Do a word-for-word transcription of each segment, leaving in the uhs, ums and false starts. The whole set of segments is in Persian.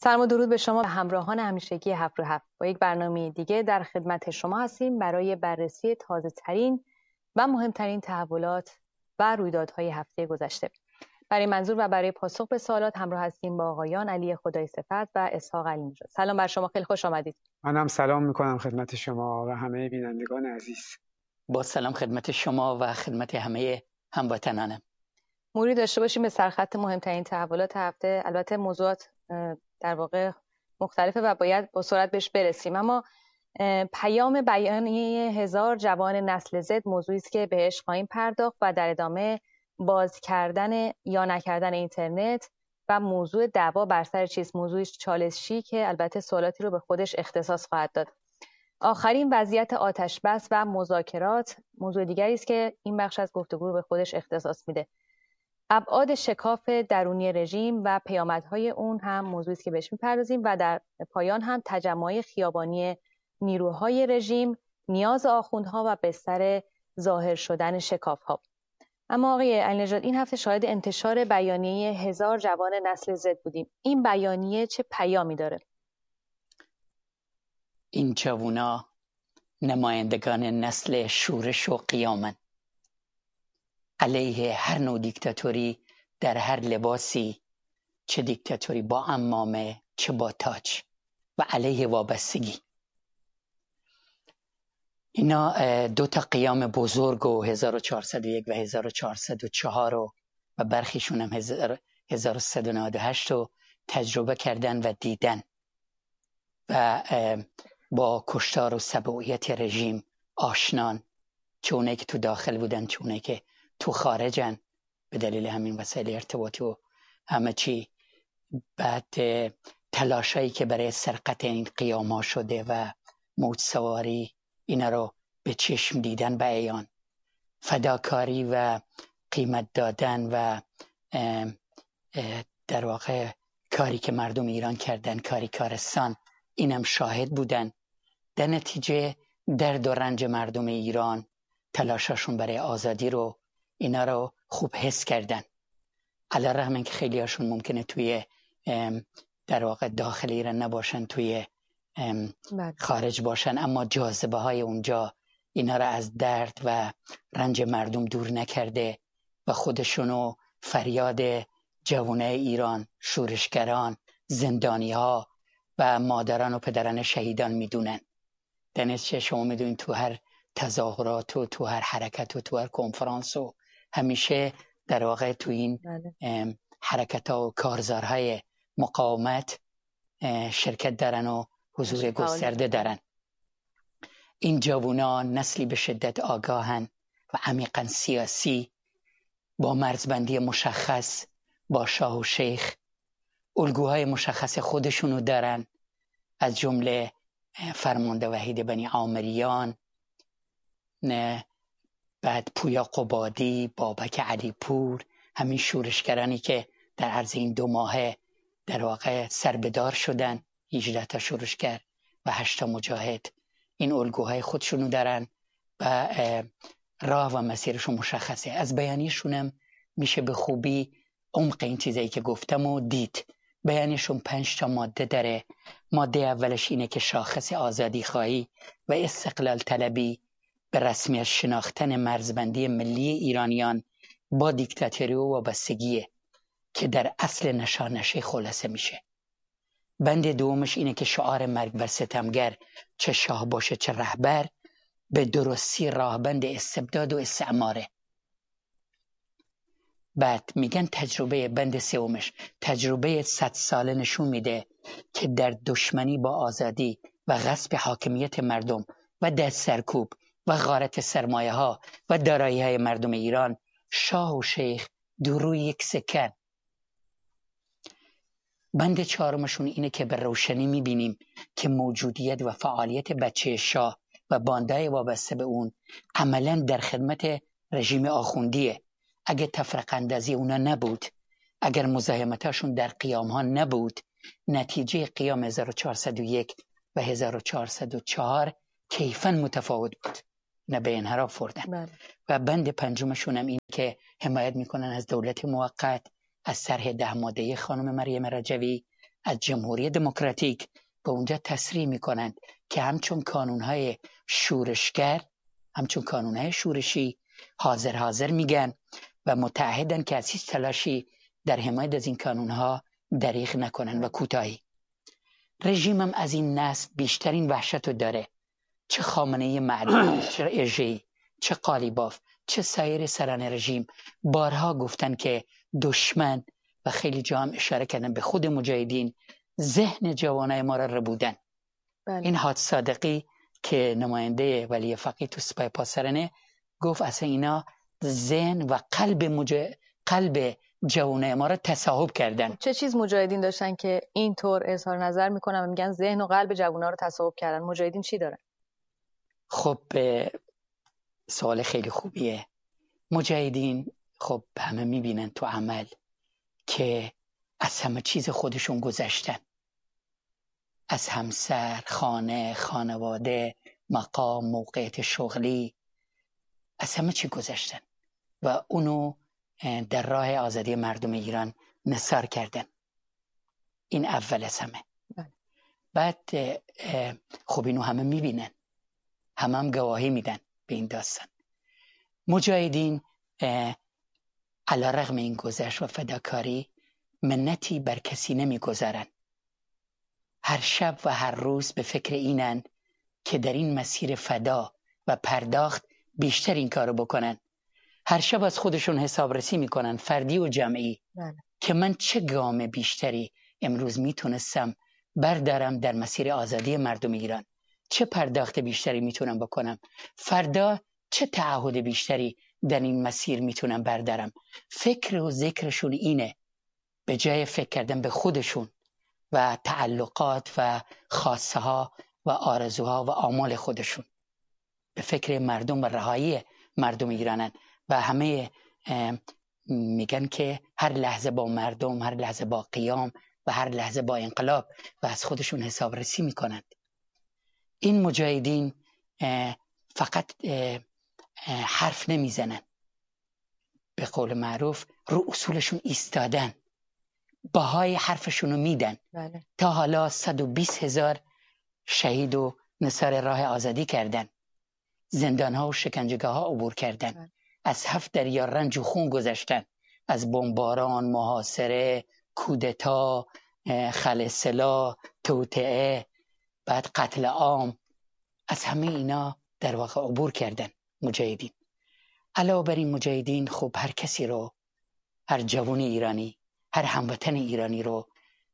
سلام و درود به شما و همراهان همیشگی هفت رو هفت. با یک برنامه دیگه در خدمت شما هستیم برای بررسی تازه ترین و مهمترین تحولات و رویدادهای هفته گذشته. برای منظور و برای پاسخ به سوالات همراه هستیم با آقایان علی خدای صفت و اسحاق علی نژاد. سلام بر شما، خیلی خوش آمدید. منم سلام میکنم خدمت شما و همه بینندگان عزیز. با سلام خدمت شما و خدمت همه هموطنانم. موری داشته باشیم به سرخط مهمترین تحولات هفته. البته موضوعات در واقع مختلفه و باید با سرعت بهش برسیم، اما پیام بیانیه هزار جوان نسل زد موضوعی است که بهش خواهیم پرداخت و در ادامه باز کردن یا نکردن اینترنت و موضوع دعوا بر سر چیز، موضوعی چالشی که البته سوالاتی رو به خودش اختصاص خواهد داد. آخرین وضعیت آتش بس و مذاکرات موضوع دیگری است که این بخش از گفتگو رو به خودش اختصاص میده. ابعاد شکاف درونی رژیم و پیامدهای اون هم موضوعی است که بهش میپردازیم و در پایان هم تجمع خیابانی نیروهای رژیم، نیاز آخوندها و بستر ظاهر شدن شکاف‌ها. اما آقای علی نژاد، این هفته شاهد انتشار بیانیه هزار جوان نسل زد بودیم. این بیانیه چه پیامی داره؟ این جوونا نمایندگان نسل شورش و قیامن، علیه هر نوع دیکتاتوری در هر لباسی، چه دیکتاتوری با عمامه چه با تاج، و علیه وابستگی. اینا دو تا قیام بزرگ و هزار و چهارصد و یک و هزار و چهارصد و چهار و, و برخیشون هم هزار و سیصد و نود و هشت رو تجربه کردن و دیدن و با کشتار و سبوعیت رژیم آشنان، چونه که تو داخل بودن چونه که تو خارجن به دلیل همین وسایل ارتباطی و همه چی. بعد تلاشایی که برای سرقت این قیام ها شده و موج سواری، اینا رو به چشم دیدن به عیان. فداکاری و قیمت دادن و در واقع کاری که مردم ایران کردن، کاری کارستان، اینم شاهد بودن. در نتیجه درد و رنج مردم ایران، تلاشاشون برای آزادی رو، اینا رو خوب حس کردن. علی رغم اینکه خیلی هاشون ممکنه توی در واقع داخل ایران نباشن، توی خارج باشن، اما جاذبه های اونجا اینا رو از درد و رنج مردم دور نکرده و خودشونو فریاد جوانه ایران، شورشگران، زندانی ها و مادران و پدران شهیدان میدونن. در نتیجه شما میدونید تو هر تظاهرات و تو هر حرکت و تو هر کنفرانس و همیشه در واقع تو این حرکت ها و کارزارهای مقاومت شرکت دارن و حضور گسترده دارن. این جوونا نسلی به شدت آگاهن و عمیقا سیاسی، با مرزبندی مشخص با شاه و شیخ، الگوهای مشخص خودشونو دارن، از جمله فرمانده وحید بنی عامریان، نه بعد پویا قبادی، بابک علی پور، همین شورشگرانی که در عرض این دو ماه در واقع سربدار شدن، هجده تا شورشگر و هشت تا مجاهد. این الگوهای خودشونو دارن و راه و مسیرشون مشخصه. از بیانیشونم میشه به خوبی عمق این چیزایی که گفتم و دید. بیانیشون پنج تا ماده داره. ماده اولش اینه که شاخص آزادی خواهی و استقلال طلبی به رسمیت شناختن مرزبندی ملی ایرانیان با دیکتاتوری و وابستگیه که در اصل نشانشه خلاصه میشه. بند دومش اینه که شعار مرگ بر ستمگر، چه شاه باشه چه رهبر، به درستی راهبند استبداد و استعماره. بعد میگن تجربه بند سومش، تجربه صد ساله نشون میده که در دشمنی با آزادی و غصب حاکمیت مردم و در سرکوب و غارت سرمایه ها و دارایی های مردم ایران، شاه و شیخ دو روی یک سکن. بند چهارمشون اینه که به روشنی میبینیم که موجودیت و فعالیت بچه شاه و باندای وابسته به اون عملاً در خدمت رژیم آخوندیه. اگه تفرقه اندازی اونا نبود، اگر مزاحمتاشون در قیام ها نبود، نتیجه قیام هزار و چهارصد و یک و هزار و چهارصد و چهار کیفاً متفاوت بود، نه به انحراف خوردن. و بند پنجمشون هم این که حمایت میکنن از دولت موقت، از طرح ده ماده‌ای خانم مریم رجوی از جمهوری دموکراتیک به اونجا تسریع میکنند که همچون کانونهای شورشگر، همچون کانونهای شورشی حاضر حاضر میگن و متعهدن که از هیچ تلاشی در حمایت از این کانونها دریغ نکنن و کوتاهی. رژیمم از این نسل بیشترین وحشت رو داره. چه خامنه‌ای معدود، چه اژه‌ای، چه قالیباف، چه سایر سران رژیم بارها گفتن که دشمن و خیلی جا هم اشاره کردن به خود مجاهدین ذهن جوانای ما را ربودن. بله. این حاج صادقی که نماینده ولی فقیه تو سپاه پاسدارانه گفت اصلا اینا ذهن و قلب مجا... قلب جوانای ما را تصاحب کردن. چه چیز مجاهدین داشتن که اینطور اظهار نظر میکنن و میگن ذهن و قلب جوونا رو تصاحب کردن؟ مجاهدین چی دارن؟ خب سوال خیلی خوبیه. مجاهدین خب همه میبینن تو عمل که از همه چیز خودشون گذشتن، از همسر، خانه، خانواده، مقام، موقعیت شغلی، از همه چی گذشتن و اونو در راه آزادی مردم ایران نثار کردن. این اول از همه. بعد خب اینو همه میبینن، همه هم گواهی میدن به این داستان. مجاهدین علیرغم این گذشت و فداکاری منتی بر کسی نمیگذارن. هر شب و هر روز به فکر اینن که در این مسیر فدا و پرداخت بیشتر این کارو بکنن. هر شب از خودشون حسابرسی میکنن، فردی و جمعی، بله. که من چه گام بیشتری امروز میتونستم بردارم در مسیر آزادی مردم ایران، چه پرداخت بیشتری میتونم بکنم، فردا چه تعهد بیشتری در این مسیر میتونم بردارم. فکر و ذکرشون اینه، به جای فکر کردن به خودشون و تعلقات و خاصه ها و آرزوها و آمال خودشون، به فکر مردم و رهایی مردم ایرانن و همه میگن که هر لحظه با مردم، هر لحظه با قیام و هر لحظه با انقلاب و از خودشون حسابرسی میکنند. این مجاهدین فقط حرف نمیزنن، به قول معروف رو اصولشون ایستادن، بهای حرفشونو میدن. بله. تا حالا صد و بیست هزار شهید و نثار راه آزادی کردن، زندانها و شکنجهگاه ها عبور کردن. بله. از هفت دریا رنج و خون گذشتن، از بمباران، محاصره، کودتا، خلع سلاح، توطئه، بعد قتل عام، از همه اینا در واقع عبور کردن مجاهدین. علاوه بر این مجاهدین خب هر کسی رو، هر جوان ایرانی، هر هموطن ایرانی رو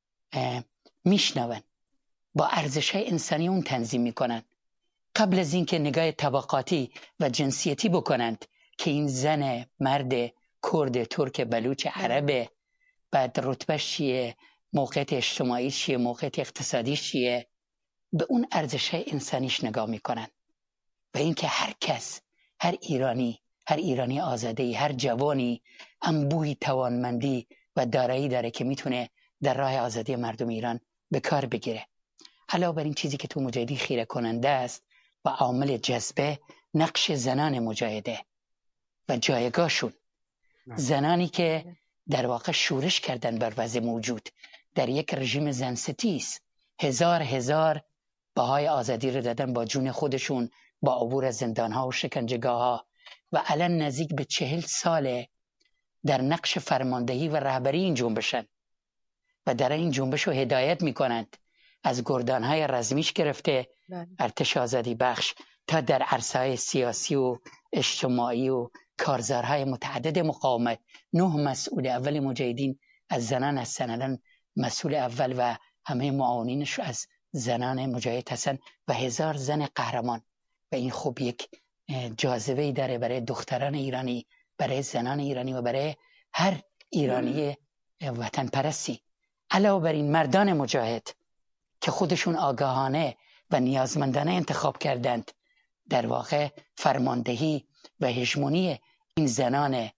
میشنون، با ارزش‌های انسانی اون تنظیم میکنن. قبل از اینکه نگاه طبقاتی و جنسیتی بکنند که این زن، مرد، کرد، ترک، بلوچ، عربه، بعد رتبهش چیه، موقعیت اجتماعی چیه، موقعیت اقتصادی چیه، به اون ارزش‌های انسانیش نگاه میکنن و اینکه هر کس، هر ایرانی، هر ایرانی آزاده‌ای، هر جوانی انبوهی توانمندی و دارایی داره که میتونه در راه آزادی مردم ایران به کار بگیره. علاوه بر این چیزی که تو مجاهدین خیره کننده است و عامل جذبه، نقش زنان مجاهده و جایگاهشون. زنانی که در واقع شورش کردن بر وضع موجود در یک رژیم زنستیز، هزار هزار بهای آزادی رو دادن با جون خودشون، با عبور از زندانها و شکنجهگاه ها و الان نزدیک به چهل ساله در نقش فرماندهی و رهبری این جنبشن و در این جنبش رو هدایت میکنند، از گردانهای رزمیش گرفته ارتش آزادی بخش تا در عرصه‌های سیاسی و اجتماعی و کارزارهای متعدد مقاومت. نه مسئول اول مجاهدین از زنان هستن، الان مسئول اول و همه معاونینش از زنان مجاهد هستن و هزار زن قهرمان و این خوب یک جاذبه‌ای داره برای دختران ایرانی، برای زنان ایرانی و برای هر ایرانی وطن پرستی. علاوه بر این مردان مجاهد که خودشون آگاهانه و نیازمندانه انتخاب کردند در واقع فرماندهی و هژمونی این زنان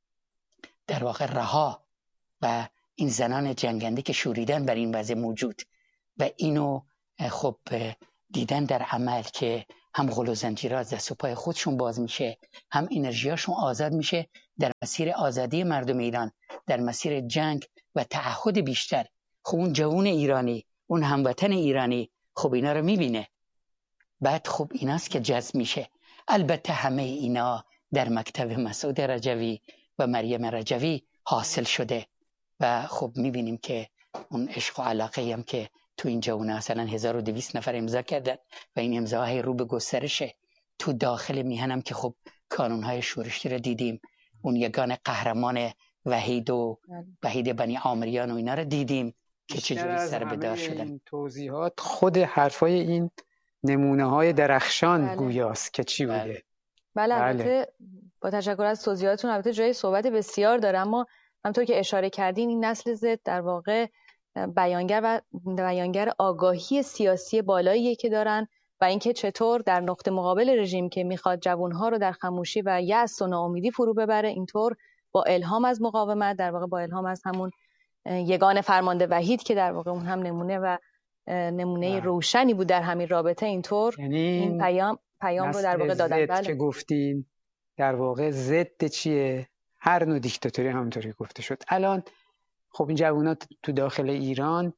در واقع رها و این زنان جنگنده که شوریدن بر این وضع موجود و اینو خب دیدن در عمل که هم غل و زنجیرها از دست و پای خودشون باز میشه، هم انرژیاشون آزاد میشه در مسیر آزادی مردم ایران، در مسیر جنگ و تعهد بیشتر خب اون جوان ایرانی، اون هموطن ایرانی خب اینا رو میبینه، بعد خب ایناست که جذب میشه. البته همه اینا در مکتب مسعود رجوی و مریم رجوی حاصل شده و خب میبینیم که اون عشق و علاقه هم که تو این جوانه مثلا هزار و دویست نفر امضا کردن و این امضاهای رو به گسترشه. تو داخل میهن هم که خب کانونهای شورشی رو دیدیم، اون یگان قهرمان وحید و وحید بنی عامریان و اینا رو دیدیم که چجوری سر به دار شدن. این توضیحات خود حرفای این نمونه های درخشان بله. گویاست که چی بله. بوده. بله البته با تشکر از توضیحاتتون، البته جای صحبت بسیار داره، اما همونطور که اشاره کردین این نسل زد در واقع بیانگر و بیانگر آگاهی سیاسی بالاییه که دارن و اینکه چطور در نقطه مقابل رژیم که میخواد جوانها رو در خاموشی و یأس و ناامیدی فرو ببره، اینطور با الهام از مقاومت، در واقع با الهام از همون یگان فرمانده وحید که در واقع اون هم نمونه و نمونه روشنی بود در همین رابطه، اینطور یعنی این پیام پیام رو در واقع دادن. بله که گفتین در واقع ضد چیه؟ هر نوع دیکتاتوری همونطوری گفته شد. الان خب این جوانات تو داخل ایران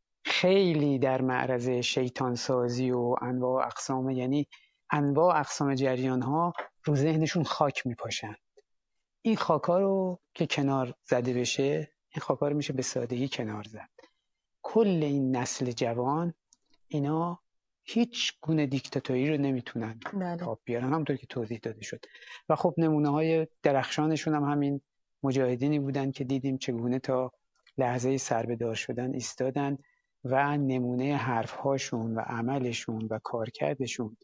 خیلی در معرض شیطان سازی و انواع و اقسام، یعنی انواع و اقسام جریان ها رو ذهنشون خاک میپاشن. این خاکا رو که کنار زده بشه، این خاکا رو میشه به سادگی کنار زد. کل این نسل جوان اینا هیچ گونه دیکتاتوری رو نمیتونن تاب بیارن، همونطور که توضیح داده شد. و خب نمونه های درخشانشون هم همین مجاهدینی بودن که دیدیم چگونه تا لحظه سربه‌دار شدن ایستادن و نمونه حرفهاشون و عملشون و کارکردشون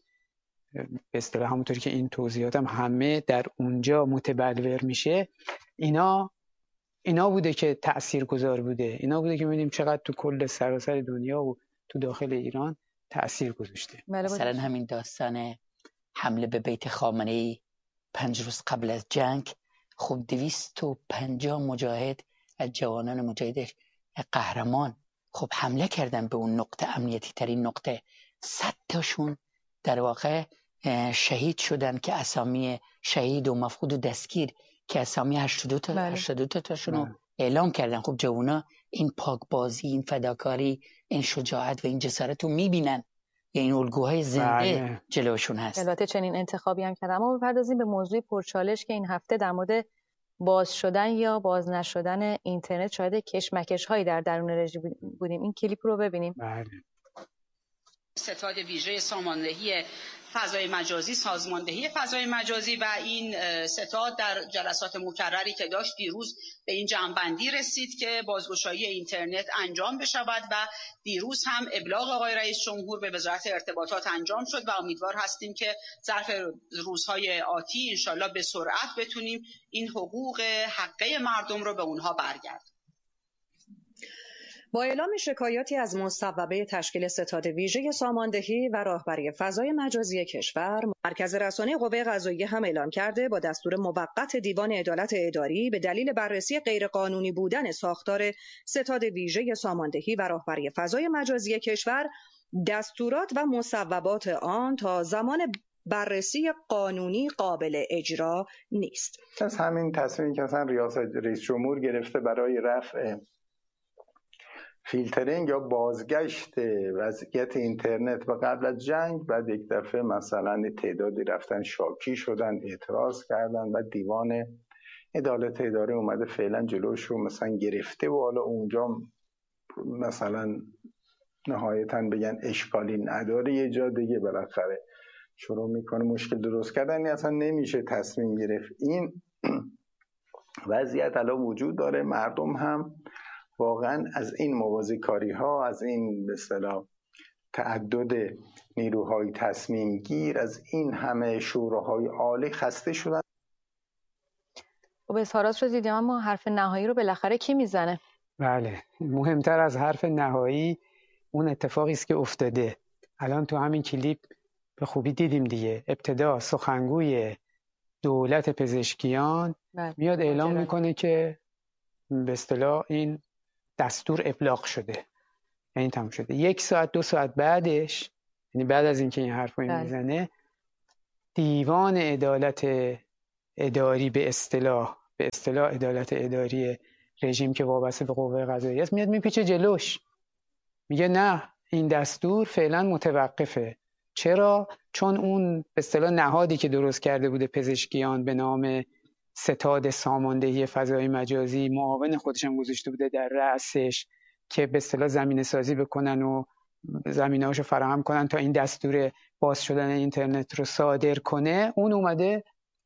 به اصطلاح همونطوری که این توضیحات هم همه در اونجا متبلور میشه، اینا اینا بوده که تاثیرگذار بوده، اینا بوده که می‌بینیم چقدر تو کل سراسر دنیا و تو داخل ایران تأثیر گذاشته. مثلا همین داستان حمله به بیت خامنه‌ای پنج روز قبل از جنگ، خب دویست و پنجاه مجاهد از جوانان مجاهد قهرمان خب حمله کردن به اون نقطه امنیتی ترین نقطه. صد تاشون در واقع شهید شدن که اسامی شهید و مفقود و دستگیر که اسامی هشتاد و دو تا هشتاد و دو تاشون رو اعلام کردن. خب جوونا این پاکبازی، این فداکاری، این شجاعت و این جسارت رو میبینن، یا این الگوهای زنده بله. جلوشون هست. البته چنین انتخابی هم کردم. اما بپردازیم به موضوع پرچالش که این هفته در مورد باز شدن یا باز نشدن اینترنت شاهد کشمکش هایی در درون رژیم بودیم. این کلیپ رو ببینیم. بله. ستاد ویژه ساماندهی فضای مجازی، سازماندهی فضای مجازی و این ستاد در جلسات مکرری که داشت دیروز به این جمع‌بندی رسید که بازگشایی اینترنت انجام بشود و دیروز هم ابلاغ آقای رئیس جمهور به وزارت ارتباطات انجام شد و امیدوار هستیم که ظرف روزهای آتی انشالله به سرعت بتونیم این حقوق حقه مردم رو به اونها برگردونیم. با اعلام شکایاتی از مصوبه تشکیل ستاد ویژه ساماندهی و راهبری فضای مجازی کشور، مرکز رسانه قوه قضاییه هم اعلام کرده با دستور موقت دیوان عدالت اداری به دلیل بررسی غیرقانونی بودن ساختار ستاد ویژه ساماندهی و راهبری فضای مجازی کشور، دستورات و مصوبات آن تا زمان بررسی قانونی قابل اجرا نیست. از همین تصمیمی که مثلا ریاست رئیس جمهور گرفته برای رفع فیلترینگ یا بازگشت وضعیت اینترنت و قبل از جنگ، بعد یک دفعه مثلا تعدادی رفتن شاکی شدن، اعتراض کردن و دیوان عدالت اداری اومده فعلا جلوش رو مثلا گرفته و حالا اونجا مثلا نهایتا بگن اشکالی نداره، یه جا دیگه بالاخره شروع میکنه مشکل درست کردن. این اصلا نمیشه تصمیم گرفت. این وضعیت الان وجود داره. مردم هم واقعا از این موازی کاری ها، از این به اصطلاح تعدد نیروهای تصمیم گیر، از این همه شوراهای عالی خسته شدن. خب اظهارات رو دیدیم، اما حرف نهایی رو بالاخره کی میزنه؟ بله، مهمتر از حرف نهایی اون اتفاقی است که افتاده. الان تو همین کلیپ به خوبی دیدیم دیگه. ابتدا سخنگوی دولت پزشکیان بله. میاد اعلام میکنه که به اصطلاح این دستور ابلاغ شده، یعنی تموم شده. یک ساعت دو ساعت بعدش، یعنی بعد از اینکه این حرفو این میزنه، دیوان عدالت اداری به اصطلاح به اصطلاح عدالت اداری رژیم که وابسته به قوه قضاییه است میاد میپیچه جلوش، میگه نه این دستور فعلا متوقفه. چرا؟ چون اون به اصطلاح نهادی که درست کرده بوده پزشکیان به نام ستاد ساماندهی فضای مجازی، معاون خودش هم گذاشته بوده در رأسش که به اصطلاح زمینه سازی بکنن و زمینه‌هاشو فراهم کنن تا این دستور باز شدن اینترنت رو صادر کنه. اون اومده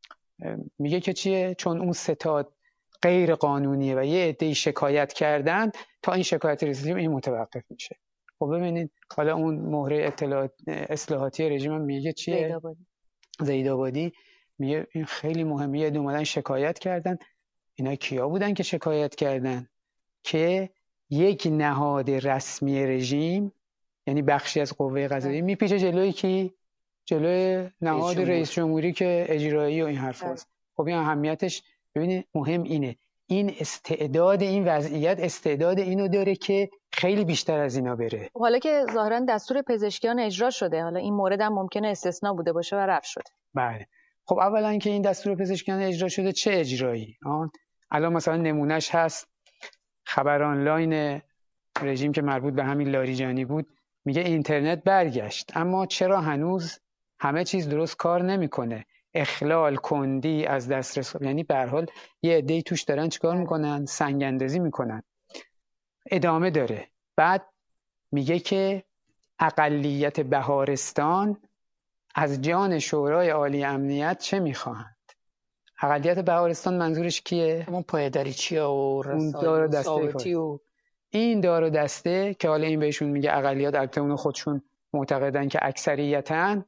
میگه که چیه؟ چون اون ستاد غیر قانونیه و یه عده‌ای شکایت کردن، تا این شکایت رسید این متوقف میشه. خب ببینید حالا اون مهره اطلاعات اصلاحاتی رژیم هم میگه چیه؟ زیدآبادی. زیدآبادی میگه این خیلی مهمه. یه اومدن شکایت کردن. اینا کیا بودن که شکایت کردن؟ که یک نهاد رسمی رژیم، یعنی بخشی از قوه قضاییه، میپیچه جلوی کی؟ جلوی نهاد رئیس جمهوری که اجرایی و این حرفاست. خب این اهمیتش ببینید مهم اینه، این استعداد این وضعیت استعداد اینو داره که خیلی بیشتر از اینا بره. حالا که ظاهرا دستور پزشکیان اجرا شده، حالا این مورد هم ممکنه استثناء بوده باشه و رفع شده. بله. خب اولا که این دستور پزشکیان اجرا شده، چه اجرایی؟ آن الان مثلا نمونهش هست خبر آنلاین رژیم که مربوط به همین لاریجانی بود، میگه اینترنت برگشت، اما چرا هنوز همه چیز درست کار نمیکنه؟ اخلال، کندی، از دسترس، یعنی به هر حال یه عده‌ای توش دارن چیکار میکنن؟ سنگ اندازی میکنن. ادامه داره. بعد میگه که اقلیت بهارستان از جان شورای عالی امنیت چه میخواهند؟ اقلیت بهارستان منظورش کیه؟ همون پایداریچیا و رسایی و صاوتی و این دار و دسته که حالا این بهشون میگه اقلیت، البته اون خودشون معتقدن که اکثریتن.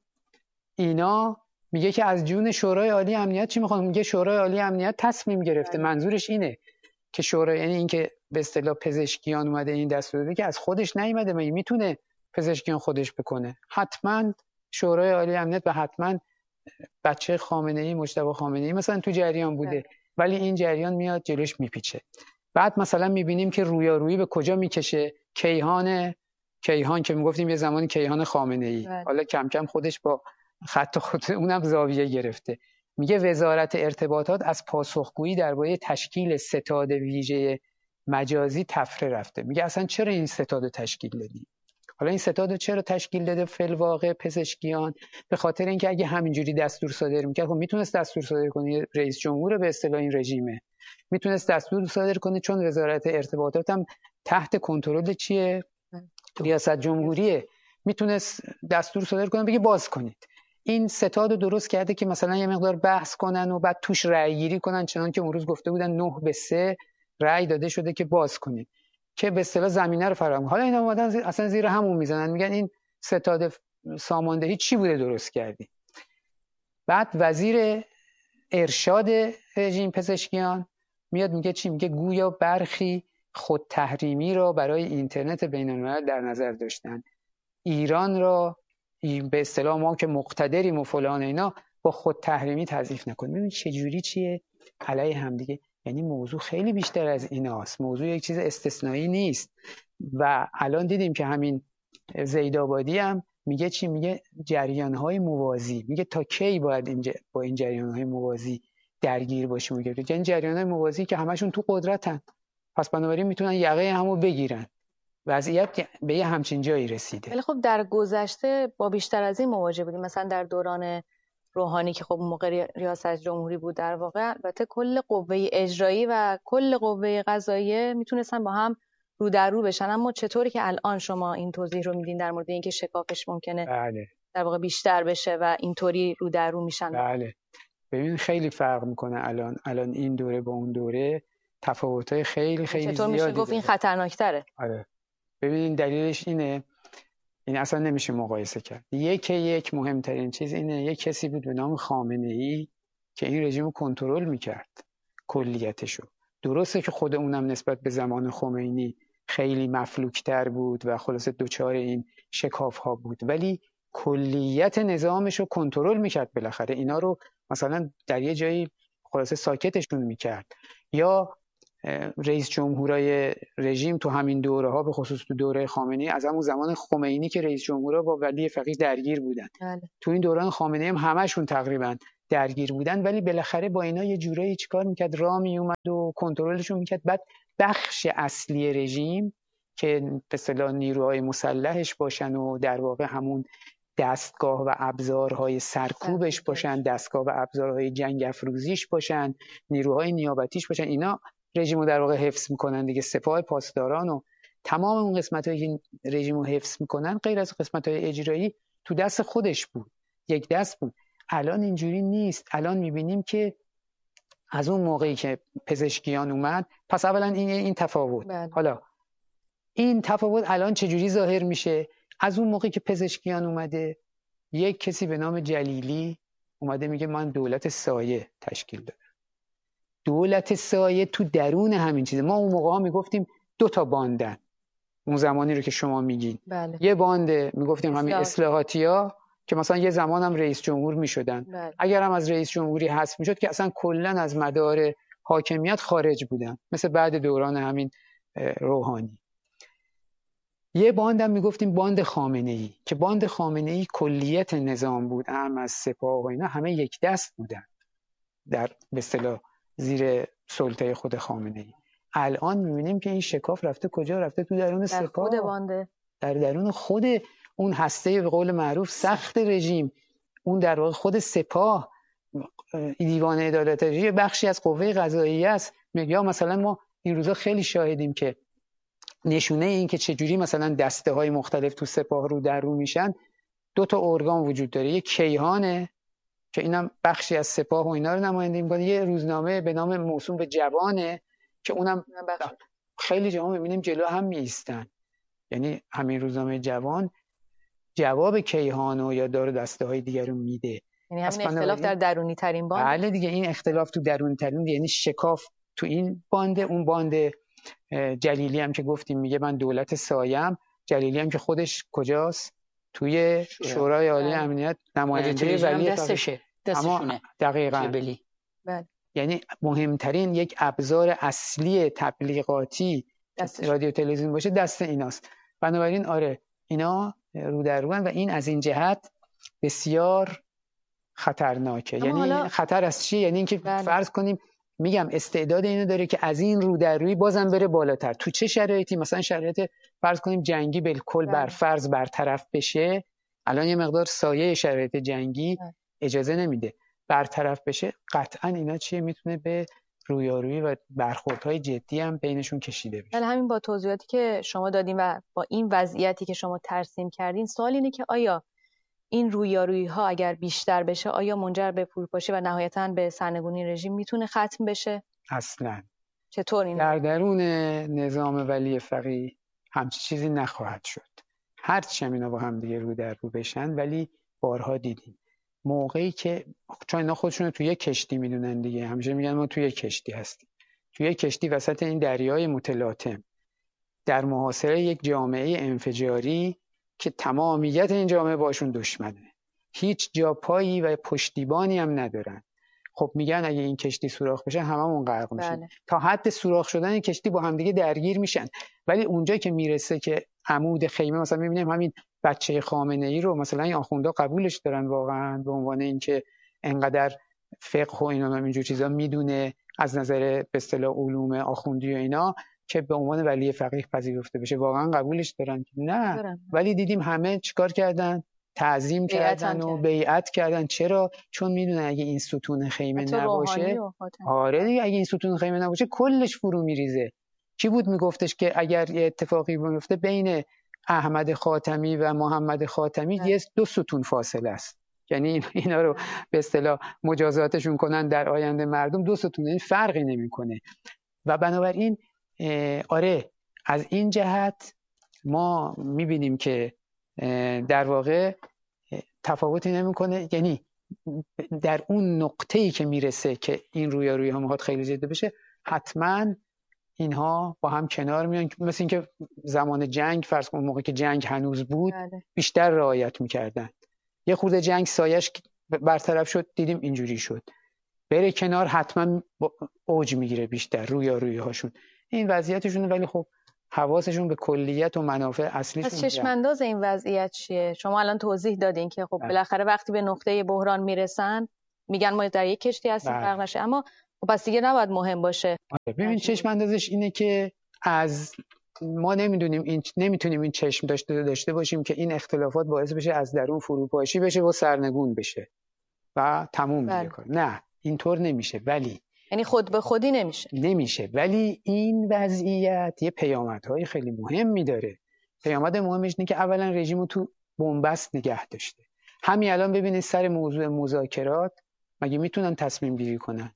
اینا میگه که از جون شورای عالی امنیت چی میخوان؟ میگه شورای عالی امنیت تصمیم گرفته. منظورش اینه که شورای، یعنی این که به اصطلاح پزشکیان اومده این دستور داده که از خودش نیومده، مگه میتونه پزشکیان خودش بکنه؟ حتما شورای عالی امنیت و حتما بچه خامنه‌ای، مجتبی خامنه‌ای مثلا تو جریان بوده، ولی این جریان میاد جلوش میپیچه. بعد مثلا میبینیم که رویارویی به کجا میکشه؟ کیهان کیهان که میگفتیم یه زمانی کیهان خامنه‌ای، حالا کم کم خودش با خط خود اونم زاویه گرفته. میگه وزارت ارتباطات از پاسخگویی درباره تشکیل ستاد ویژه مجازی تفره رفته. میگه اصلا چرا این ستاد رو تشکیل دادی؟ حالا این ستاد رو چرا تشکیل داده فی الواقع پزشکیان؟ به خاطر اینکه اگه همینجوری دستور صادر میکرد، خب میتونست دستور صادر کنه، رئیس جمهور به اصطلاح این رژیمه، میتونست دستور صادر کنه، چون وزارت ارتباطات هم تحت کنترل چیه؟ ریاست جمهوریه، میتونست دستور صادر کنه بگه باز کنید. این ستاد رو درست کرده که مثلا یه مقدار بحث کنن و بعد توش رأی گیری کنن، چنان که اون روز گفته بودن نه به سه رأی داده شده که باز کنید، که به اصطلاح زمینه رو فراهم. حالا اینا اومدن زیر، اصلا زیر همون میزنن، میگن این ستاد ساماندهی چی بوده درست کردی؟ بعد وزیر ارشاد رژیم پزشکیان میاد میگه چی؟ میگه گویا برخی خود تحریمی را برای اینترنت بین‌الملل در نظر داشتن، ایران را به اصطلاح ما که مقتدریم و فلان اینا با خود تحریمی تضعیف نکنیم. ببین چه جوری چیه علیه هم دیگه. یعنی موضوع خیلی بیشتر از ایناست، موضوع یک چیز استثنایی نیست. و الان دیدیم که همین زیدآبادی هم میگه چی؟ میگه جریان‌های موازی، میگه تا کی باید این با این جریان‌های موازی درگیر باشیم؟ میگه این جریان‌های موازی که همشون تو قدرتن، پس بنابراین میتونن یقه همو بگیرن. وضعیت به یه همچین جایی رسیده. ولی خب در گذشته با بیشتر از این مواجه بودیم، مثلا در دوران روحانی که خب موقع ریاست جمهوری بود، در واقع البته کل قوه اجرایی و کل قوه قضاییه میتونستن با هم رو در رو بشن، اما چطوری که الان شما این توضیح رو میدین در مورد اینکه شکافش ممکنه بله. در واقع بیشتر بشه و اینطوری رو در رو میشن؟ بله. ببین خیلی فرق میکنه الان الان این دوره با اون دوره، تفاوت‌های خیلی خیلی زیادی. چطور میشه گفت این خطرناک‌تره؟ آره. ببینید دلیلش اینه، این اصلا نمیشه مقایسه کرد. یک یک مهمترین چیز اینه، یک کسی بود به نام خامنه‌ای که این رژیم رو کنترل میکرد کلیتشو. درسته که خود اونم نسبت به زمان خمینی خیلی مفلوکتر بود و خلاصه دوچار این شکاف ها بود، ولی کلیت نظامش رو کنترل میکرد. بالاخره اینا رو مثلا در یه جایی خلاصه ساکتشون میکرد. یا رئیس جمهورای رژیم تو همین دوره ها، به خصوص تو دوره خامنه‌ای، از همون زمان خمینی که رئیس جمهورا با ولی فقیه درگیر بودن، بله. تو این دوران خامنه‌ای هم همشون تقریبا درگیر بودن، ولی بالاخره با اینا یه جورایی چیکار میکرد؟ راه میومد و کنترلشون میکرد. بعد بخش اصلی رژیم که به اصطلاح نیروهای مسلحش باشن و در واقع همون دستگاه و ابزارهای سرکوبش باشن، دستگاه و ابزارهای جنگ افروزیش باشن، نیروهای نیابتیش باشن، اینا رژیمو در واقع حفظ میکنن دیگه. سپاه پاسداران و تمام اون قسمت‌هایی که رژیمو حفظ میکنن غیر از قسمت‌های اجرایی تو دست خودش بود، یک دست بود. الان اینجوری نیست. الان میبینیم که از اون موقعی که پزشکیان اومد، پس اولا این این تفاوت بله. حالا این تفاوت الان چجوری ظاهر میشه؟ از اون موقعی که پزشکیان اومده، یک کسی به نام جلیلی اومده میگه من دولت سایه تشکیل دادم. دولت سایه تو درون همین چیزه. ما اون موقع ها میگفتیم دو تا باندن، اون زمانی رو که شما میگین. بله. یه باند میگفتیم همین اصلاحاتیا که مثلا یه زمان هم رئیس جمهور میشدن. بله. اگر هم از رئیس جمهوری حذف میشد که اصلا کلا از مدار حاکمیت خارج بودن، مثل بعد دوران همین روحانی. یه باند هم میگفتیم باند خامنه‌ای که باند خامنه‌ای کلیت نظام بود، هم از سپاه و اینا همه یک دست بودن در به اصطلاح زیر سلطه خود خامنه‌ای. الان میبینیم که این شکاف رفته کجا؟ رفته تو درون در سپاه، خود بانده، در درون خود اون هسته به قول معروف سخت رژیم، اون در واقع خود سپاه، دیوان عدالت رژیم بخشی از قوه قضاییه است. یا مثلا ما این روزا خیلی شاهدیم که نشونه این که چجوری مثلا دسته های مختلف تو سپاه رو در رو میشن، دو تا ارگان وجود داره. یک کیهانه که اینم بخشی از سپاه و اینا رو نمایندگی میکنه، یه روزنامه به نام موسوم به جوانه که اونم خیلی جاها میبینیم جلو هم میایستن. یعنی همین روزنامه جوان جواب کیهانو یا دار دسته های دیگر رو میده. یعنی همین اختلاف در درونی ترین باند. بله دیگه، این اختلاف تو درونی ترین، یعنی شکاف تو این بانده. اون باند جلیلی هم که گفتیم میگه من دولت سایم، جلیلی هم که خودش کجاست؟ توی شورای عالی امنیت نماینده ولی دستشه دستشونه. دقیقاً. بله. یعنی مهمترین یک ابزار اصلی تبلیغاتی رادیو تلویزیون باشه دست ایناست. بنابراین آره اینا رو در رو و این از این جهت بسیار خطرناکه. یعنی حالا... خطر از چی؟ یعنی اینکه بله. فرض کنیم میگم استعداد اینو داره که از این رو در روی بازم بره بالاتر. تو چه شرایطی؟ مثلا شرایط فرض کنیم جنگی بالکل بر فرض برطرف بشه، الان یه مقدار سایه شرایط جنگی بله. اجازه نمیده برطرف بشه، قطعا اینا چیه میتونه به رویارویی و برخوردهای جدی هم بینشون کشیده بشه. ولی همین با توضیحاتی که شما دادین و با این وضعیتی که شما ترسیم کردین، سوال اینه که آیا این رویارویی ها اگر بیشتر بشه آیا منجر به فروپاشی و نهایتاً به سرنگونی رژیم میتونه ختم بشه؟ اصلاً. چطور این؟ در درون نظام ولی فقیه همچین چیزی نخواهد شد. هرچی هم اینا با هم دیگه رو در رو بشن، ولی بارها دیدیم موقعی که چون اینا خودشون توی یک کشتی میدونن دیگه، همیشه میگن ما توی یک کشتی هستیم، توی یک کشتی وسط این دریای متلاطم در محاصره یک جامعه انفجاری که تمامیت این جامعه باشون دشمنه، هیچ جا پایی و پشتیبانی هم ندارن. خب میگن اگه این کشتی سوراخ بشه هممون غرق میشیم. بله. تا حد سوراخ شدن این کشتی با همدیگه درگیر میشن، ولی اونجا که میرسه که عمود خیمه، مثلا میبینیم همین بچه خامنه‌ای رو مثلا این آخوندا قبولش دارن واقعا به عنوان اینکه انقدر فقه و اینا اینجور چیزا میدونه از نظر به اصطلاح علوم آخوندی و اینا، که به عنوان ولی فقیه پذیرفته بشه، واقعا قبولش دارن؟ نه دارن. ولی دیدیم همه چیکار کردن؟ تعظیم کردن و بیعت کردن. چرا؟ چون میدونن اگه این ستون خیمه نباشه، آره دیگه، اگه این ستون خیمه نباشه کلش فرو میریزه. کی بود میگفتش که اگر یه اتفاقی بیفته بین احمد خاتمی و محمد خاتمی یه دو ستون فاصله است، یعنی اینا رو به اصطلاح مجازاتشون کنن در آینده مردم، دو ستون، این فرقی نمیکنه. و بنابراین آره از این جهت ما میبینیم که در واقع تفاوتی نمیکنه، یعنی در اون نقطه‌ای که میرسه که این رویارویی ها میخواد خیلی جدی بشه، حتما اینها با هم کنار میان. مثل اینکه زمان جنگ فرض کن موقعی که جنگ هنوز بود بله. بیشتر رعایت میکردن، یه خورده جنگ سایش برطرف شد دیدیم اینجوری شد، بره کنار حتما اوج میگیره بیشتر رویارویی هاشون، این وضعیتشونه. ولی خب حواسشون به کلیت و منافع اصلیشون. پس چشمانداز این وضعیت چیه؟ شما الان توضیح دادین که خب بالاخره وقتی به نقطه بحران میرسن میگن ما در یک کشتی هستیم فرق نشه، اما پس دیگه نباید مهم باشه. ببین چشم اندازش اینه که از ما نمیدونیم این نمیتونیم این چشم داشته داشته باشیم که این اختلافات باعث بشه از درون فروپاشی بشه و سرنگون بشه و تموم دیگه کار. نه اینطور نمیشه. ولی یعنی خود به خودی نمیشه نمیشه ولی این وضعیت یه پیامدهای خیلی مهمی داره. پیامد مهمش اینه که اولا رژیمو تو بنبست نگه داشته. همین الان ببینید سر موضوع مذاکرات مگه میتونن تصمیم گیری کنن؟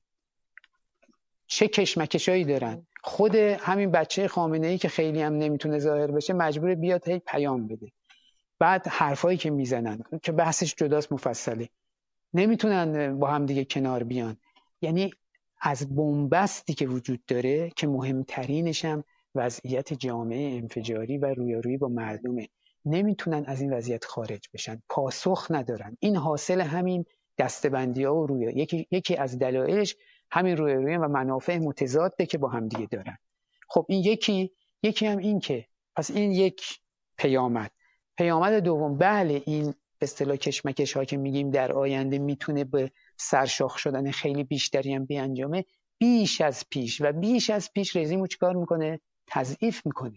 چه کشمکشایی دارن. خود همین بچه خامنه‌ای که خیلی هم نمیتونه ظاهر بشه مجبور بیاد هی پیام بده. بعد حرفایی که میزنن که بحثش جداست مفصله، نمیتونن با هم دیگه کنار بیان. یعنی از بنبستی که وجود داره که مهمترینش هم وضعیت جامعه انفجاری و رویارویی با مردمه، نمیتونن از این وضعیت خارج بشن، پاسخ ندارن. این حاصل همین دسته‌بندی‌ها و رویا یکی یکی از دلایلش همین رویارویی و منافع متضاده که با هم دیگه دارن. خب این یکی یکی هم این که پس این یک پیامد. پیامد دوم، بله این به اصطلاح کشمکش ها که میگیم در آینده میتونه به سرشاخ شدن خیلی بیشتری هم بیانجامه. بیش از پیش و بیش از پیش رژیمو چیکار میکنه؟ تضعیف میکنه.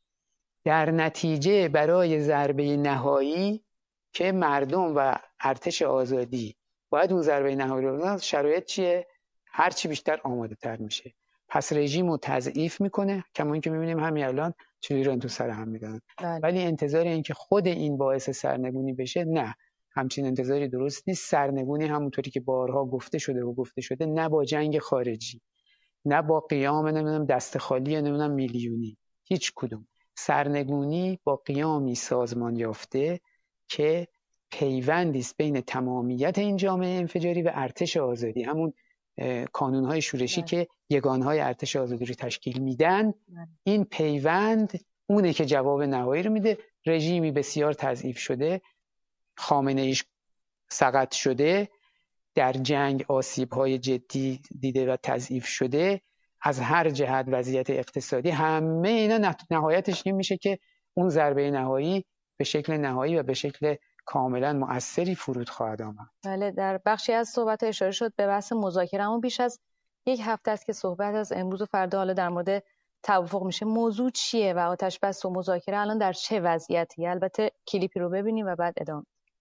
در نتیجه برای ضربه نهایی که مردم و ارتش آزادی باید اون ضربه نهایی رو بزنن، شرایط چیه؟ هر چی بیشتر آماده تر میشه. پس رژیمو تضعیف میکنه، کما اینکه میبینیم همین الان چجوری رن تو سر هم میدن. ولی انتظار این که خود این باعث سرنگونی بشه، نه، همچین انتظاری درست نیست. سرنگونی همونطوری که بارها گفته شده و گفته شده نه با جنگ خارجی، نه با قیام نمیدونم دست خالی نمیدونم میلیونی، هیچ کدوم. سرنگونی با قیامی سازمان یافته که پیوندی است بین تمامیت این جامعه انفجاری و ارتش آزادی، همون کانون‌های شورشی ده. که یگانهای ارتش آزادی رو تشکیل میدن ده. این پیوند اونه که جواب نهایی رو میده. رژیمی بسیار تضعیف شده، خامنه ایش سقط شده، در جنگ آسیب‌های جدی دیده و تضعیف شده، از هر جهت وضعیت اقتصادی، همه اینا نهایتش این میشه که اون ضربه نهایی به شکل نهایی و به شکل کاملا مؤثری فرود خواهد آمد. بله، در بخشی از صحبت اشاره شد به بحث مذاکره، اما بیش از یک هفته است که صحبت از امروز و فردا حالا در مورد توافق میشه. موضوع چیه و آتش بس و مذاکره الان در چه وضعیتی؟ البته کلیپی رو ببینیم و بعد ادامه.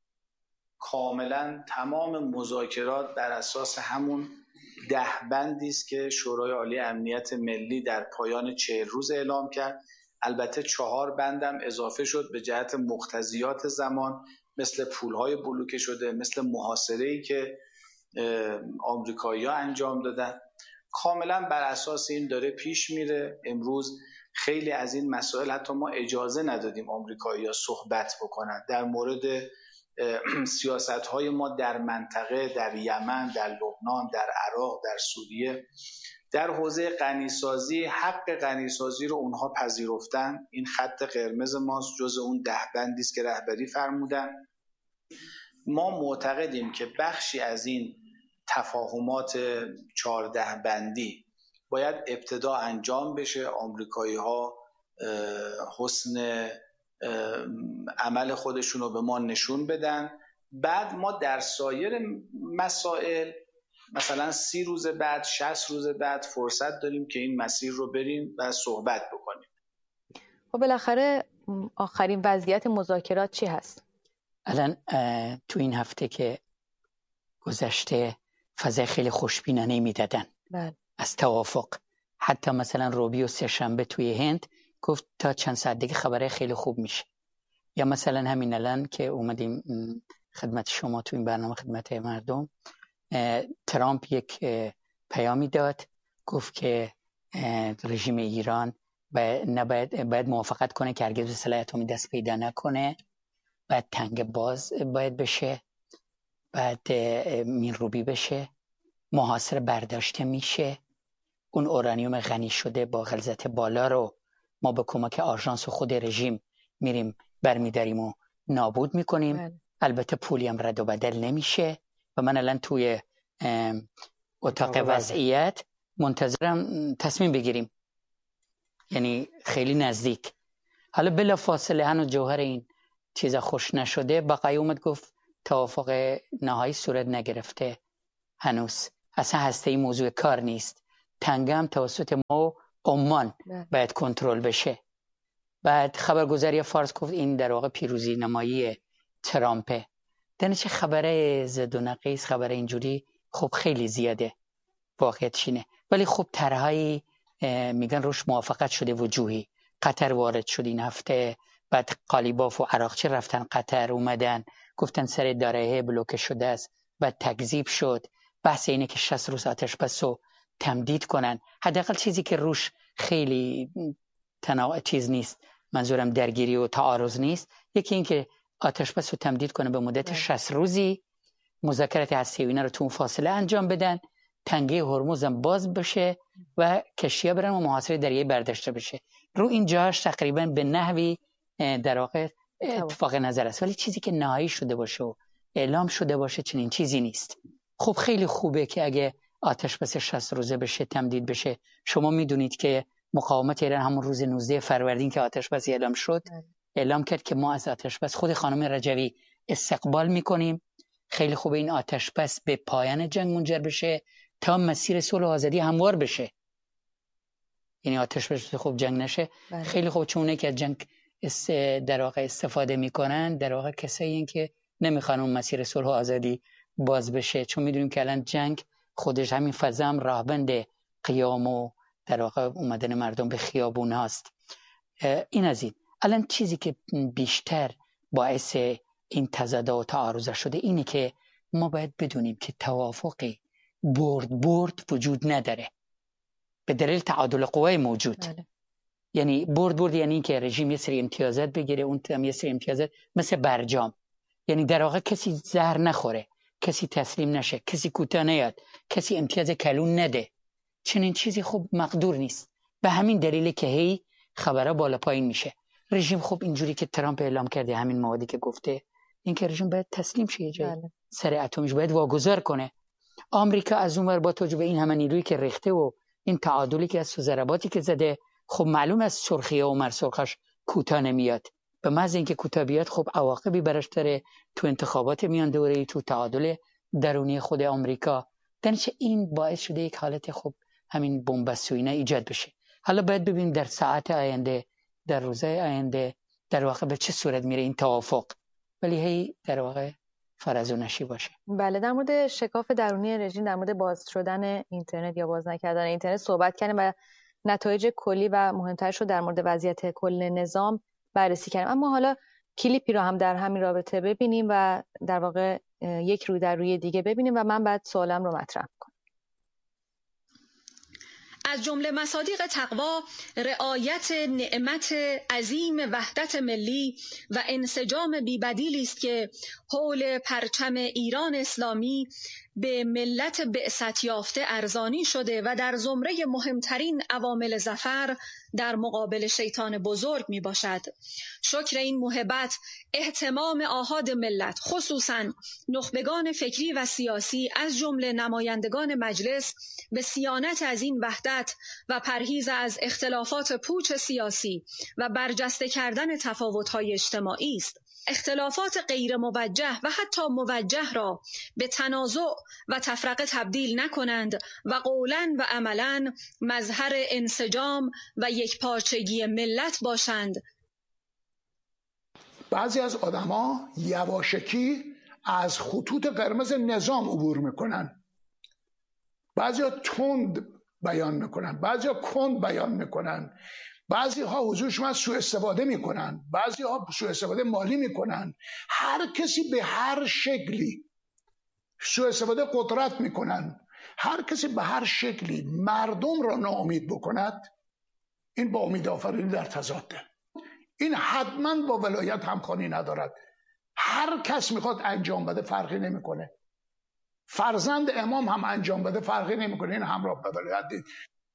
کاملا تمام مذاکرات بر اساس همون ده بندی است که شورای عالی امنیت ملی در پایان چهل روز اعلام کرد. البته چهار بندم اضافه شد به جهت مقتضیات زمان، مثل پولهای بلوکه شده، مثل محاصره‌ای که آمریکایی‌ها انجام دادن. کاملا بر اساس این داره پیش میره. امروز خیلی از این مسائل حتی ما اجازه ندادیم آمریکایی‌ها صحبت بکنن در مورد سیاست‌های ما در منطقه، در یمن، در لبنان، در عراق، در سوریه. در حوزه غنیسازی، حق غنیسازی رو اونها پذیرفتن. این خط قرمز ماست، جز اون ده بندی است که رهبری فرمودن. ما معتقدیم که بخشی از این تفاهمات چهارده بندی باید ابتدا انجام بشه. آمریکایی‌ها حسن عمل خودشون رو به ما نشون بدن، بعد ما در سایر مسائل مثلا سی روز بعد، شصت روز بعد فرصت داریم که این مسیر رو بریم و صحبت بکنیم. خب بالاخره آخرین وضعیت مذاکرات چی هست؟ الان تو این هفته که گذشته فضای خیلی خوشبینانه میدادن بله. از توافق. حتی مثلا روبیو سه شنبه توی هند گفت تا چند ساعت دیگه خبره خیلی خوب میشه. یا مثلا همین الان که اومدیم خدمت شما تو این برنامه، خدمت مردم، ترامپ یک پیامی داد، گفت که رژیم ایران باید نباید باید موافقت کنه که هرگز به سلاح اتمی دست پیدا نکنه، باید تنگ باز باید بشه، باید مینروبی بشه، محاصره برداشته میشه، اون اورانیوم غنی شده با غلظت بالا رو ما به کمک آژانس و خود رژیم میریم برمیداریم و نابود میکنیم. بله. البته پولی هم رد و بدل نمیشه و من الان توی اتاق وضعیت منتظرم تصمیم بگیریم، یعنی خیلی نزدیک. حالا بلا فاصله هنوز جوهر این چیزا خوش نشده. بقای اومد گفت توافق نهایی صورت نگرفته هنوز، اصلا هسته ای موضوع کار نیست. تنگه هم توسط ما و عمان باید کنترل بشه. بعد خبرگزاری فارس گفت این در واقع پیروزی نمایی ترامپه. دانش خبره زد و نقیص، خبره اینجوری خب خیلی زیاده، واقعیتش اینه. ولی خب طرحهایی میگن روش موافقت شده وجوهی. قطر وارد شد این هفته، بعد قالیباف و عراقچی رفتن قطر، اومدن گفتن سر دارایه بلوکه شده است، بعد تکذیب شد. بحث اینه که شصت روز آتش بس رو تمدید کنن. حداقل چیزی که روش خیلی تناوع چیز نیست، منظورم درگیری و تعارض نیست، یکی این که آتش بس رو تمدید کنه به مدت شصت روزی، مذاکرات هسته‌ای اینا رو تو اون فاصله انجام بدن، تنگه هرمز هم باز بشه و کشتی‌ها برن و محاصره دریایی برداشته بشه. رو این جاش تقریبا به نحوی در واقع اتفاق نظر است، ولی چیزی که نهایی شده باشه و اعلام شده باشه چنین چیزی نیست. خب خیلی خوبه که اگه آتش بس شصت روزه بشه، تمدید بشه. شما میدونید که مقاومت ایران همون روز نوزده فروردین که آتش بس اعلام شد اعلام کرد که ما از آتش بس خود خانم رجوی استقبال میکنیم. خیلی خوبه این آتش بس به پایان جنگ منجر بشه تا مسیر صلح و آزادی هموار بشه. یعنی آتش بس خوب جنگ نشه. بله. خیلی خوب، چون که از جنگ است در واقع استفاده میکنن در واقع کسایی این که نمیخوان اون مسیر صلح و آزادی باز بشه، چون میدونیم که الان جنگ خودش همین فضا هم راهبند قیام و در واقع اومدن مردم به خیابون هاست. این از این. الان چیزی که بیشتر باعث این تضاد و تعارض شده اینه که ما باید بدونیم که توافقی برد برد وجود نداره به دلیل تعادل قوای موجود. بله. یعنی برد برد یعنی که رژیم یه سری امتیازات بگیره، اون هم یه سری امتیازات، مثل برجام. یعنی در واقع کسی زهر نخوره، کسی تسلیم نشه، کسی کوتاه نیاد، کسی امتیاز کلون نده. چنین چیزی خب مقدور نیست. به همین دلیله که هی خبرها بالا پایین میشه. رژیم خب اینجوری که ترامپ اعلام کرده، همین موادی که گفته، این که رژیم باید تسلیم شه، جای سر اتمیش باید واگذار کنه. آمریکا از اون ور با توجه به این همه نیرویی که ریخته و این تعادلی که از ضرباتی که زده، خب معلوم از سرخیه و مرسرخش کوتاه نمیاد. به محض اینکه کوتاه بیاد خب عواقبی براش داره تو انتخابات میان دوره‌ای، تو تعادل درونی خود آمریکا. درنچه این باعث شده یک حالت خب همین بن‌بست و اینا ایجاد بشه. حالا باید ببینیم در ساعت آینده، در روزهای آینده در واقع به چه صورت میره این توافق، ولی هی در واقع فرض و نشی باشه. بله، در مورد شکاف درونی رژیم، در مورد باز شدن اینترنت یا باز نکردن اینترنت صحبت کردیم و نتایج کلی و مهمترش رو در مورد وضعیت کل نظام بررسی کردیم. اما حالا کلیپی رو هم در همین رابطه ببینیم و در واقع یک روی در روی دیگه ببینیم و من بعد سوالم رو مطرح کنم. از جمله مصادیق تقوا رعایت نعمت عظیم وحدت ملی و انسجام بی‌بدیلی است که حول پرچم ایران اسلامی به ملت بعثت یافته ارزانی شده و در زمره مهمترین عوامل ظفر در مقابل شیطان بزرگ می باشد. شکر این محبت، اهتمام آحاد ملت، خصوصاً نخبگان فکری و سیاسی از جمله نمایندگان مجلس، به صیانت از این وحدت و پرهیز از اختلافات پوچ سیاسی و برجسته کردن تفاوت‌های اجتماعی است. اختلافات غیر موجه و حتی موجه را به تنازع و تفرقه تبدیل نکنند و قولاً و عملاً مظهر انسجام و یکپارچگی ملت باشند. بعضی از آدما یواشکی از خطوط قرمز نظام عبور میکنن، بعضیا تند بیان میکنن، بعضیا کند بیان میکنن، بعضی ها حضورشون از سوء استفاده میکنن، بعضی ها سوء استفاده مالی میکنن. هر کسی به هر شکلی سوء استفاده قدرت میکنن. هر کسی به هر شکلی مردم را ناامید بکند، این با امید آفرینی در تضاده. این حتما با ولایت همخوانی ندارد. هر کس میخواد انجام بده فرقی نمیکنه. فرزند امام هم انجام بده فرقی نمیکنه. این همراه به ولایت دید.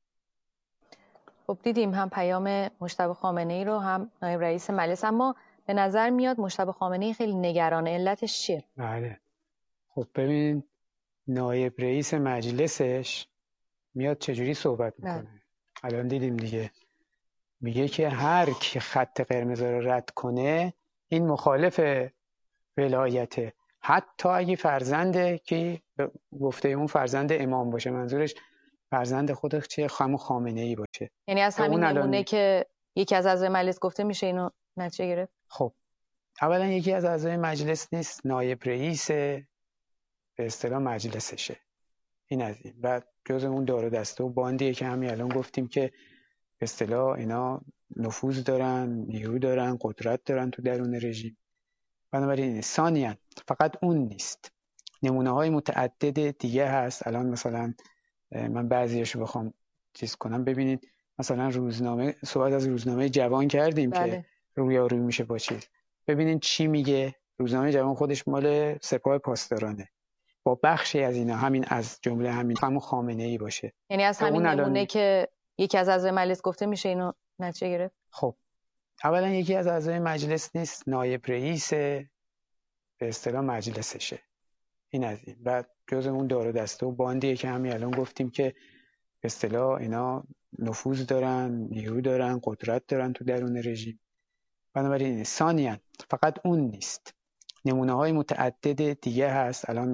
خب دیدیم هم پیام مجتبی خامنه‌ای رو، هم نایب رئیس مجلس. اما به نظر میاد مجتبی خامنه‌ای خیلی نگرانه. علتش چیه؟ بله، خب ببین نایب رئیس مجلسش میاد چجوری صحبت میکنه. الان دیدیم دیگه، میگه که هر کی خط قرمز رو رد کنه این مخالف ولایته. حتی اگه فرزنده که گفته اون فرزند امام باشه، منظورش فرزند خودش چه همون خامنه ای باشه. یعنی از همین الان... نمونه که یکی از اعضای مجلس گفته میشه اینو نتیجه گرفت؟ خب اولا یکی از اعضای مجلس نیست، نایب رئیس به اصطلاح مجلسشه. این از این. و جز اون دار و دسته و باندیه که همین الان گفتیم که به اصطلاح اینا نفوذ دارن، نیرو دارن، قدرت دارن تو درون رژیم. بنابراین ثانیاً فقط اون نیست، نمونه های متعدد دیگه هست. الان مثلا من بعضیاشو بخوام چیز کنم، ببینید مثلا روزنامه، صحبت از روزنامه جوان کردیم بله. که رویارویی میشه با چیز. ببینید چی میگه روزنامه جوان، خودش مال سپاه پاسدارانه، با بخشی از اینا همین از جمله همین همون خامنه ای باشه. یعنی از همین نمونه الان... که یکی از اعضای مجلس گفته میشه اینو نتیجه گرفت؟ خب اولا یکی از اعضای مجلس نیست، نایب رئیس به اصطلاح مجلسشه. این از این. و جز اون دار و دسته و باندیه که همین الان گفتیم که به اصطلاح اینا نفوذ دارن، نیرو دارن، قدرت دارن تو درون رژیم. بنابراین ثانیاً فقط اون نیست، نمونه های متعدد دیگه هست. الان